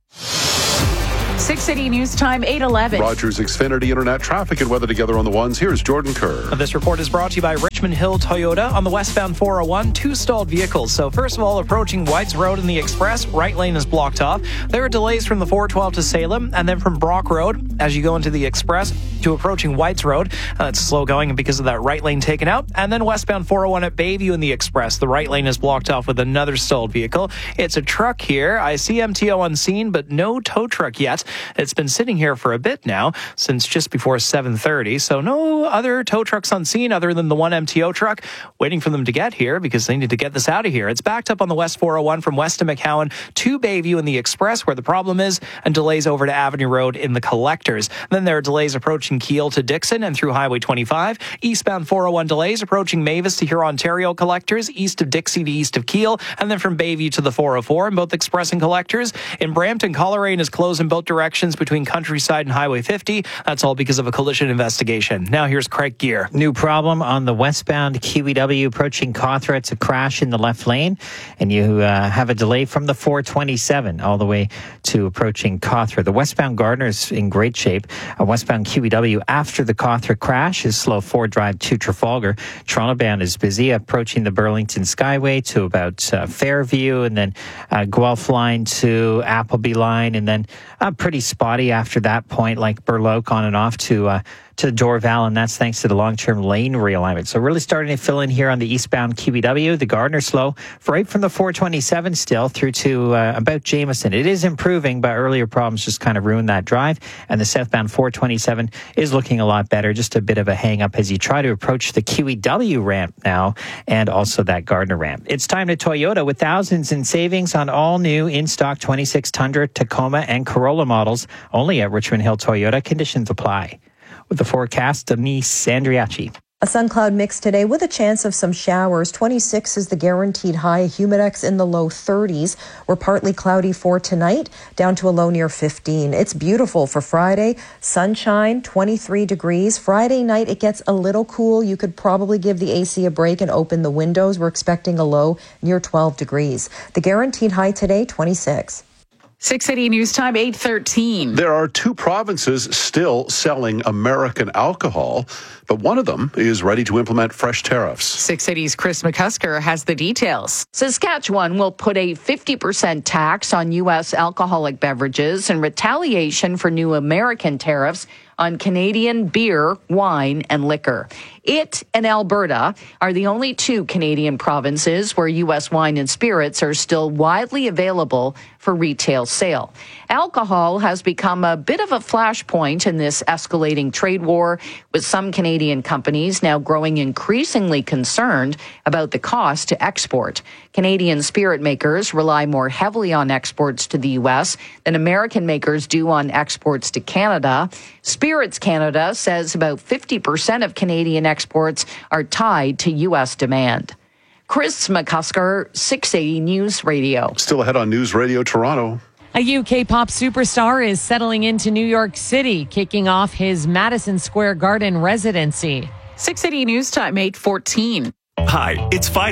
six City News Time, eight eleven. Rogers Xfinity Internet traffic and weather together on the ones. Here's Jordan Kerr. This report is brought to you by Richmond Hill Toyota on the westbound four oh one. Two stalled vehicles. So first of all, approaching Whites Road in the Express, right lane is blocked off. There are delays from the four twelve to Salem, and then from Brock Road as you go into the Express to approaching Whites Road. Uh, it's slow going because of that right lane taken out. And then westbound four oh one at Bayview in the Express. The right lane is blocked off with another stalled vehicle. It's a truck here. I see M T O on scene, but no tow truck yet. It's been sitting here for a bit now, since just before seven thirty. So no other tow trucks on scene other than the one M T O truck, waiting for them to get here because they need to get this out of here. It's backed up on the West four oh one from West to McCowan to Bayview in the Express, where the problem is, and delays over to Avenue Road in the Collectors. Then there are delays approaching Kiel to Dixon and through Highway twenty-five. Eastbound four oh one delays approaching Mavis to Huron-Ontario Collectors, east of Dixie to east of Kiel, and then from Bayview to the four oh four in both Express and Collectors. In Brampton, Coleraine is closed in both directions between Countryside and Highway fifty. That's all because of a collision investigation. Now here's Craig Gear. New problem on the westbound Q E W approaching Cawthra. It's a crash in the left lane, and you uh, have a delay from the four twenty-seven all the way to approaching Cawthra. The westbound Gardner is in great shape. Uh, westbound Q E W after the Cawthra crash is slow Ford Drive to Trafalgar. Toronto bound is busy approaching the Burlington Skyway to about uh, Fairview, and then uh, Guelph line to Appleby line, and then uh, pretty spotty after that point, like Burloak on and off to uh, to Dorval, and that's thanks to the long-term lane realignment. So really starting to fill in here on the eastbound Q E W. The Gardner slow right from the four twenty-seven still through to uh, about Jameson. It is improving, but earlier problems just kind of ruined that drive. And the southbound four twenty-seven is looking a lot better. Just a bit of a hang-up as you try to approach the Q E W ramp now and also that Gardner ramp. It's time to Toyota with thousands in savings on all new in-stock twenty-six Tundra, Tacoma, and Corolla models. Only at Richmond Hill Toyota. Conditions apply. With the forecast, Denise Andriachi. A sun cloud mix today with a chance of some showers. twenty-six is the guaranteed high. Humidex in the low thirties. We're partly cloudy for tonight, down to a low near fifteen. It's beautiful for Friday. Sunshine, twenty-three degrees. Friday night, it gets a little cool. You could probably give the A C a break and open the windows. We're expecting a low near twelve degrees. The guaranteed high today, twenty-six. six City News Time, eight thirteen. There are two provinces still selling American alcohol, but one of them is ready to implement fresh tariffs. six City's Chris McCusker has the details. Saskatchewan will put a fifty percent tax on U S alcoholic beverages in retaliation for new American tariffs on Canadian beer, wine, and liquor. It and Alberta are the only two Canadian provinces where U S wine and spirits are still widely available for retail sale. Alcohol has become a bit of a flashpoint in this escalating trade war, with some Canadian companies now growing increasingly concerned about the cost to export. Canadian spirit makers rely more heavily on exports to the U S than American makers do on exports to Canada. Spirits Canada says about fifty percent of Canadian exports are tied to U S demand. Chris McCusker, six eighty News Radio. Still ahead on News Radio Toronto. A U K pop superstar is settling into New York City, kicking off his Madison Square Garden residency. six eighty News Time, eight fourteen. Hi, it's Fido.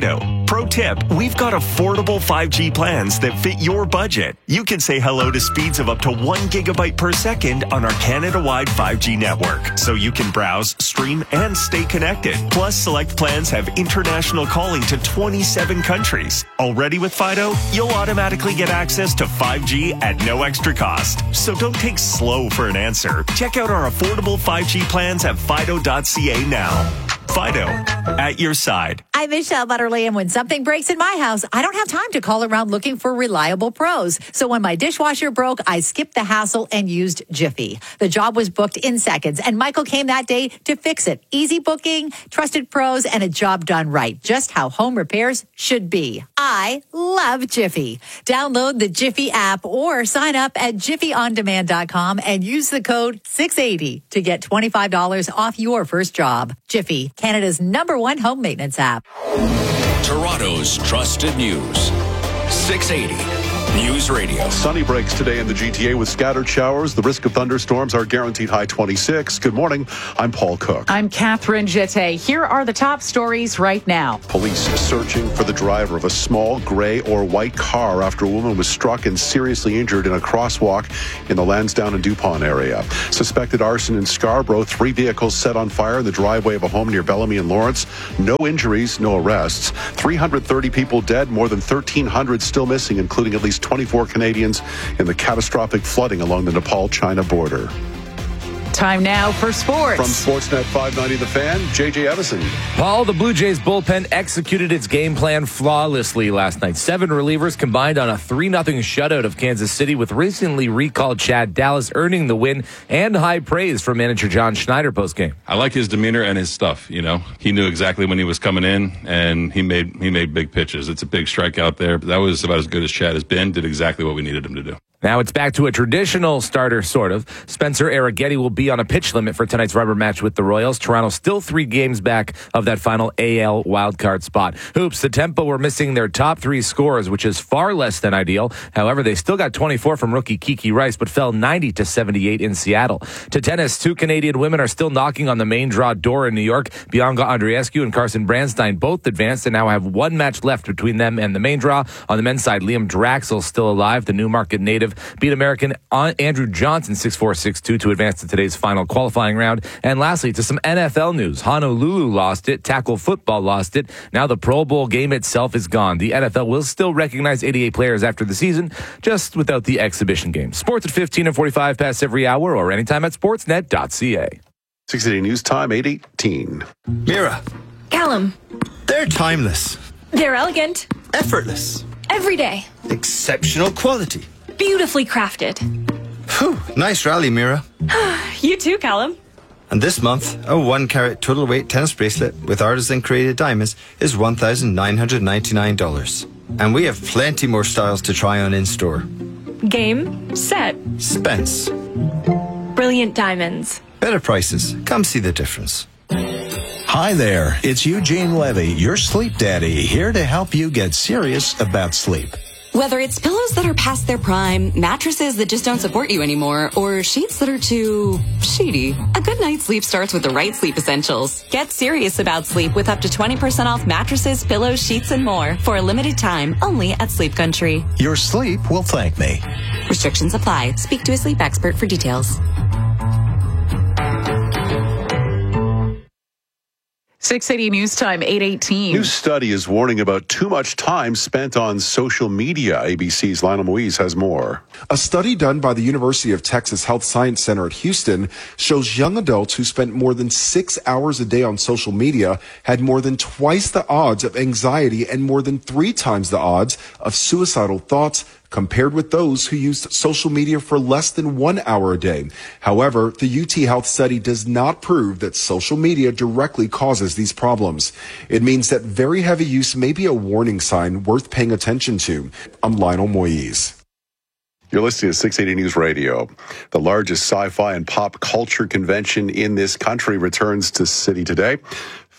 Pro tip, we've got affordable five G plans that fit your budget. You can say hello to speeds of up to one gigabyte per second on our Canada-wide five G network, so you can browse, stream, and stay connected. Plus, select plans have international calling to twenty-seven countries. Already with Fido, you'll automatically get access to five G at no extra cost. So don't take slow for an answer. Check out our affordable five G plans at fido dot c a now. Fido, at your side. I'm Michelle Butterly, and when something breaks in my house, I don't have time to call around looking for reliable pros. So when my dishwasher broke, I skipped the hassle and used Jiffy. The job was booked in seconds, and Michael came that day to fix it. Easy booking, trusted pros, and a job done right. Just how home repairs should be. I love Jiffy. Download the Jiffy app or sign up at jiffy on demand dot com and use the code six eighty to get twenty-five dollars off your first job. Jiffy, Canada's number one home maintenance app. Toronto's trusted news. six eighty News Radio. Sunny breaks today in the G T A with scattered showers. The risk of thunderstorms are guaranteed high twenty-six. Good morning. I'm Paul Cook. I'm Catherine Jette. Here are the top stories right now. Police searching for the driver of a small gray or white car after a woman was struck and seriously injured in a crosswalk in the Lansdowne and Dupont area. Suspected arson in Scarborough. Three vehicles set on fire in the driveway of a home near Bellamy and Lawrence. No injuries, no arrests. three hundred thirty people dead, more than thirteen hundred still missing, including at least twenty-four Canadians in the catastrophic flooding along the Nepal-China border. Time now for sports. From Sportsnet five ninety The Fan, J J Evison. Paul, the Blue Jays bullpen executed its game plan flawlessly last night. Seven relievers combined on a three nothing shutout of Kansas City, with recently recalled Chad Dallas earning the win and high praise from manager John Schneider postgame. I like his demeanor and his stuff. You know, he knew exactly when he was coming in, and he made he made big pitches. It's a big strikeout there, but that was about as good as Chad has been. Did exactly what we needed him to do. Now it's back to a traditional starter, sort of. Spencer Arrighetti will be on a pitch limit for tonight's rubber match with the Royals. Toronto still three games back of that final A L wildcard spot. Hoops, the Tempo were missing their top three scorers, which is far less than ideal. However, they still got twenty-four from rookie Kiki Rice, but fell ninety to seventy-eight in Seattle. To tennis, two Canadian women are still knocking on the main draw door in New York. Bianca Andreescu and Carson Branstein both advanced and now have one match left between them and the main draw. On the men's side, Liam Draxel still alive. The Newmarket native beat American Andrew Johnson six four, six two to advance to today's final qualifying round. And lastly, to some N F L news. Honolulu lost it. Tackle football lost it. Now the Pro Bowl game itself is gone. The N F L will still recognize eighty-eight players after the season, just without the exhibition game. Sports at fifteen and forty-five past every hour or anytime at sportsnet dot c a. six eighty News Time, eight eighteen. Mira. Callum. They're timeless. They're elegant. Effortless. Everyday. Exceptional quality. Beautifully crafted. Whew, nice rally, Mira. You too, Callum. And this month, a one carat total weight tennis bracelet with artisan created diamonds is one thousand nine hundred ninety-nine dollars. And we have plenty more styles to try on in store. Game, set, Spence. brilliant diamonds. Better prices. Come see the difference. Hi there, it's Eugene Levy, your sleep daddy, here to help you get serious about sleep. Whether it's pillows that are past their prime, mattresses that just don't support you anymore, or sheets that are too sheety, a good night's sleep starts with the right sleep essentials. Get serious about sleep with up to twenty percent off mattresses, pillows, sheets, and more for a limited time only at Sleep Country. Your sleep will thank me. Restrictions apply. Speak to a sleep expert for details. six eighty News Time, eight eighteen. New study is warning about too much time spent on social media. A B C's Lionel Moise has more. A study done by the University of Texas Health Science Center at Houston shows young adults who spent more than six hours a day on social media had more than twice the odds of anxiety and more than three times the odds of suicidal thoughts compared with those who used social media for less than one hour a day. However, the U T Health study does not prove that social media directly causes these problems. It means that very heavy use may be a warning sign worth paying attention to. I'm Lionel Moise. You're listening to six eighty News Radio. The largest sci-fi and pop culture convention in this country returns to city today.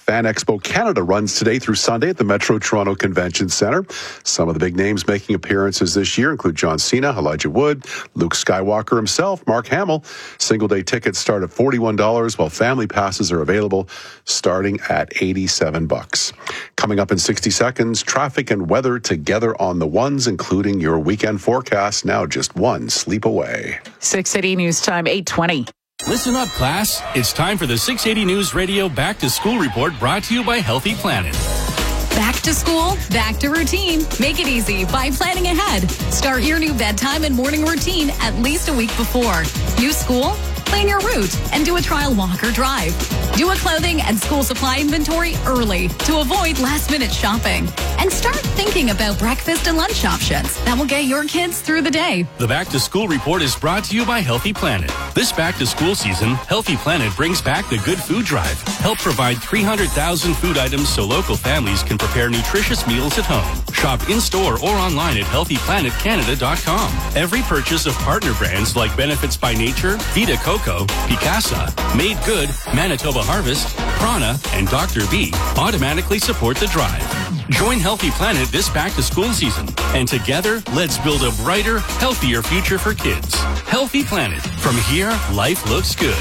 Fan Expo Canada runs today through Sunday at the Metro Toronto Convention Centre. Some of the big names making appearances this year include John Cena, Elijah Wood, Luke Skywalker himself, Mark Hamill. Single-day tickets start at forty-one dollars, while family passes are available starting at eighty-seven bucks. Coming up in sixty seconds, traffic and weather together on the ones, including your weekend forecast, now just one sleep away. six eighty News Time, eight twenty. Listen up, class. It's time for the six eighty News Radio Back to School Report, brought to you by Healthy Planet. Back to school, back to routine. Make it easy by planning ahead. Start your new bedtime and morning routine at least a week before. New school? Plan your route and do a trial walk or drive. Do a clothing and school supply inventory early to avoid last-minute shopping. And start thinking about breakfast and lunch options that will get your kids through the day. The Back to School Report is brought to you by Healthy Planet. This back to school season, Healthy Planet brings back the Good Food Drive. Help provide three hundred thousand food items so local families can prepare nutritious meals at home. Shop in-store or online at healthy planet canada dot com. Every purchase of partner brands like Benefits by Nature, Vita Coco, Picasa, Made Good, Manitoba Harvest, Prana, and Doctor B automatically support the drive. Join Healthy Planet this back-to-school season, and together, let's build a brighter, healthier future for kids. Healthy Planet. From here, life looks good.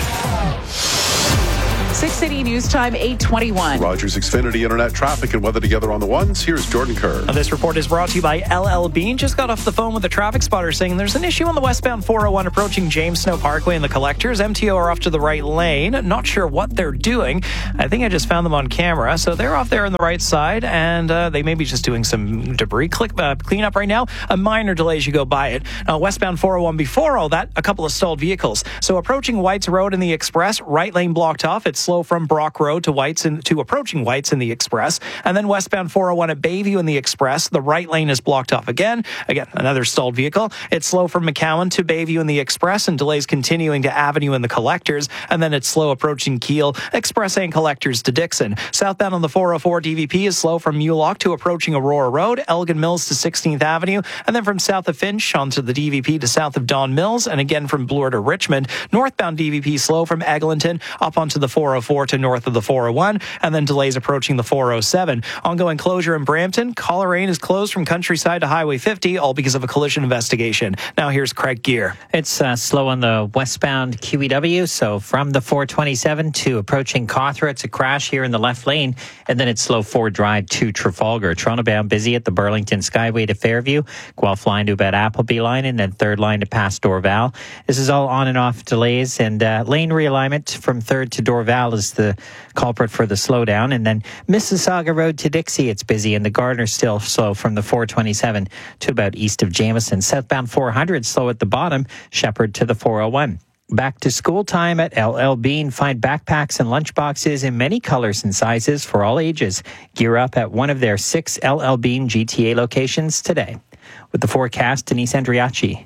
six eighty News Time, eight twenty-one. Rogers Xfinity Internet traffic and weather together on the ones. Here's Jordan Kerr. This report is brought to you by L L Bean. Just got off the phone with a traffic spotter saying there's an issue on the westbound four oh one approaching James Snow Parkway and the Collectors. M T O are off to the right lane. Not sure what they're doing. I think I just found them on camera. So they're off there on the right side, and uh, they may be just doing some debris click, uh, cleanup right now. A minor delay as you go by it. Now, westbound four oh one before all that, a couple of stalled vehicles. So approaching Whites Road in the Express, right lane blocked off. It's slow from Brock Road to Whites in, to approaching Whites in the Express, and then westbound four oh one at Bayview in the Express. The right lane is blocked off again. Again, another stalled vehicle. It's slow from McCowan to Bayview in the Express, and delays continuing to Avenue in the Collectors, and then it's slow approaching Keele, Express and Collectors to Dixon. Southbound on the four oh four D V P is slow from Mulock to approaching Aurora Road, Elgin Mills to sixteenth Avenue, and then from south of Finch onto the D V P to south of Don Mills, and again from Bloor to Richmond. Northbound D V P slow from Eglinton up onto the four oh four to north of the four oh one, and then delays approaching the four oh seven. Ongoing closure in Brampton. Coleraine is closed from Countryside to Highway fifty, all because of a collision investigation. Now here's Craig Gear. It's uh, slow on the westbound Q E W, so from the four twenty-seven to approaching Cawthra, it's a crash here in the left lane, and then it's slow Ford Drive to Trafalgar. Toronto bound busy at the Burlington Skyway to Fairview, Guelph line to about Appleby line, and then third line to past Dorval. This is all on and off delays, and uh, lane realignment from third to Dorval is the culprit for the slowdown. And then Mississauga Road to Dixie, it's busy, and the Gardner still slow from the four twenty-seven to about east of Jameson. Southbound four hundred slow at the bottom, Shepherd to the four oh one. Back to school time at L L Bean. Find backpacks and lunchboxes in many colors and sizes for all ages. Gear up at one of their six L L Bean G T A locations today. With the forecast, Denise Andriacci.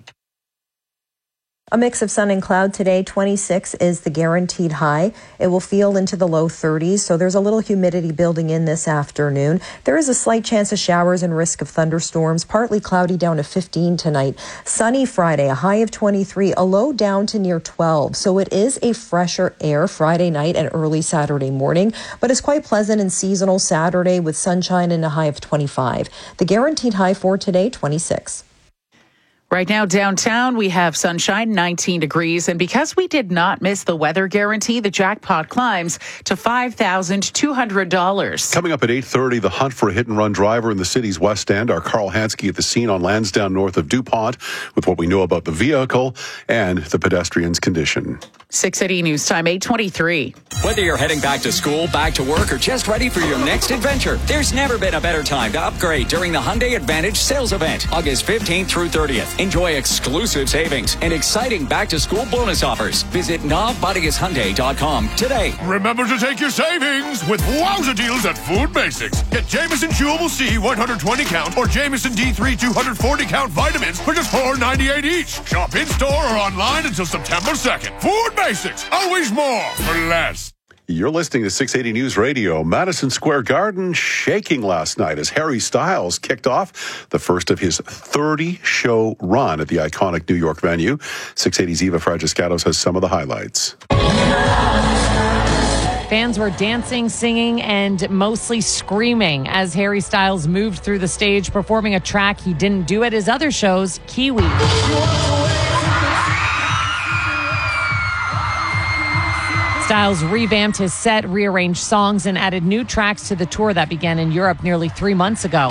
A mix of sun and cloud today. twenty-six is the guaranteed high. It will feel into the low thirties, so there's a little humidity building in this afternoon. There is a slight chance of showers and risk of thunderstorms. Partly cloudy down to fifteen tonight. Sunny Friday, a high of twenty-three, a low down to near twelve. So it is a fresher air Friday night and early Saturday morning, but it's quite pleasant and seasonal Saturday with sunshine and a high of twenty-five. The guaranteed high for today, twenty-six. Right now downtown, we have sunshine, nineteen degrees. And because we did not miss the weather guarantee, the jackpot climbs to five thousand two hundred dollars. Coming up at eight thirty, the hunt for a hit-and-run driver in the city's West End. Our Carl Hansky at the scene on Lansdowne north of DuPont with what we know about the vehicle and the pedestrian's condition. six eighty News Time, eight twenty-three. Whether you're heading back to school, back to work, or just ready for your next adventure, there's never been a better time to upgrade during the Hyundai Advantage sales event, August fifteenth through thirtieth. Enjoy exclusive savings and exciting back-to-school bonus offers. Visit Nav Bodies Hyundai dot com today. Remember to take your savings with wowza deals at Food Basics. Get Jameson Chewable C one hundred twenty count or Jameson D three two hundred forty count vitamins for just four ninety-eight each. Shop in-store or online until September second. Food Basics. Always more for less. You're listening to six eighty News Radio. Madison Square Garden shaking last night as Harry Styles kicked off the first of his thirty-show run at the iconic New York venue. six eighty's Eva Fragiscatos has some of the highlights. Fans were dancing, singing, and mostly screaming as Harry Styles moved through the stage, performing a track he didn't do at his other shows, Kiwi. Styles revamped his set, rearranged songs, and added new tracks to the tour that began in Europe nearly three months ago.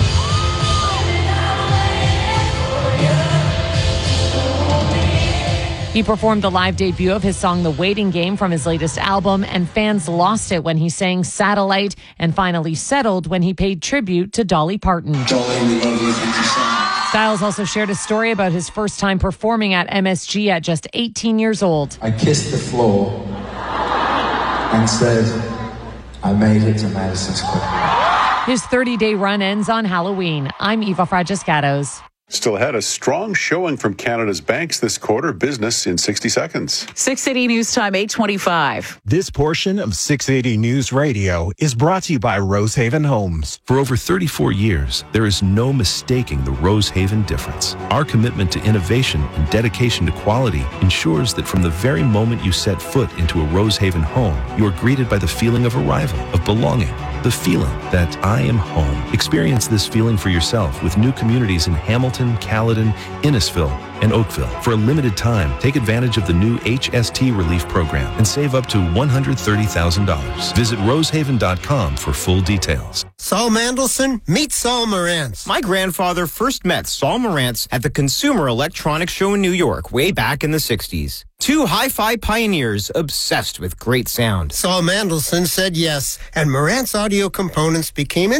He performed the live debut of his song The Waiting Game from his latest album, and fans lost it when he sang Satellite and finally settled when he paid tribute to Dolly Parton. Dolly, we love you. Thank you so much. Styles also shared a story about his first time performing at M S G at just eighteen years old. I kissed the floor and said, I made it to Madison Square. His thirty-day run ends on Halloween. I'm Eva Fragiscatos. Still ahead, a strong showing from Canada's banks this quarter. Business in sixty seconds. six eighty News Time, eight twenty-five. This portion of six eighty News Radio is brought to you by Rosehaven Homes. For over thirty-four years, there is no mistaking the Rosehaven difference. Our commitment to innovation and dedication to quality ensures that from the very moment you set foot into a Rosehaven home, you are greeted by the feeling of arrival, of belonging, the feeling that I am home. Experience this feeling for yourself with new communities in Hamilton, Caledon, Innisfil, and Oakville. For a limited time, take advantage of the new H S T Relief Program and save up to one hundred thirty thousand dollars. Visit rosehaven dot com for full details. Saul Mandelson, meet Saul Morantz. My grandfather first met Saul Morantz at the Consumer Electronics Show in New York way back in the sixties. Two hi-fi pioneers obsessed with great sound. Saul Mandelson said yes, and Morantz Audio Components became